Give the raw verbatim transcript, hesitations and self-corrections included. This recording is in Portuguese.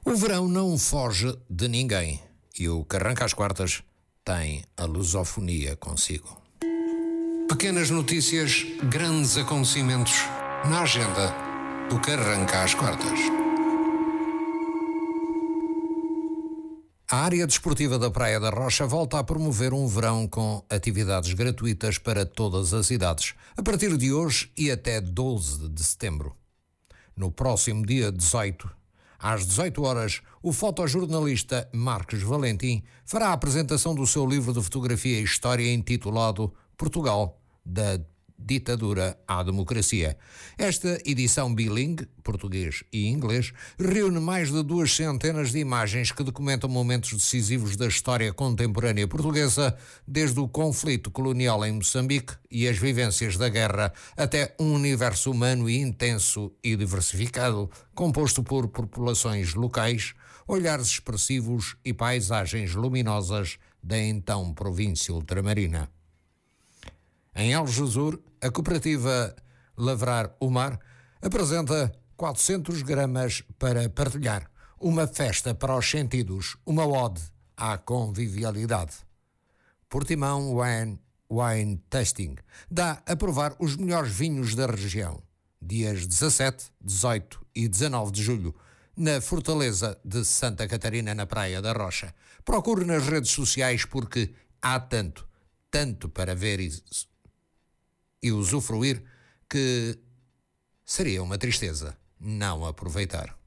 O verão não foge de ninguém e o Carranca às Quartas tem a lusofonia consigo. Pequenas notícias, grandes acontecimentos na agenda do Carranca às Quartas. A área desportiva da Praia da Rocha volta a promover um verão com atividades gratuitas para todas as idades, a partir de hoje e até doze de setembro. No próximo dia dezoito, às dezoito horas, o fotojornalista Marcos Valentim fará a apresentação do seu livro de fotografia e história intitulado Portugal, da ditadura à democracia. Esta edição bilingue, português e inglês, reúne mais de duas centenas de imagens que documentam momentos decisivos da história contemporânea portuguesa, desde o conflito colonial em Moçambique e as vivências da guerra, até um universo humano intenso e diversificado, composto por populações locais, olhares expressivos e paisagens luminosas da então província ultramarina. Em Algesur, a cooperativa Lavrar o Mar apresenta quatrocentos gramas para partilhar, uma festa para os sentidos, uma ode à convivialidade. Portimão Wine, Wine Tasting dá a provar os melhores vinhos da região, dias dezassete, dezoito e dezanove de julho, na Fortaleza de Santa Catarina, na Praia da Rocha. Procure nas redes sociais porque há tanto, tanto para ver isso e usufruir, que seria uma tristeza não aproveitar.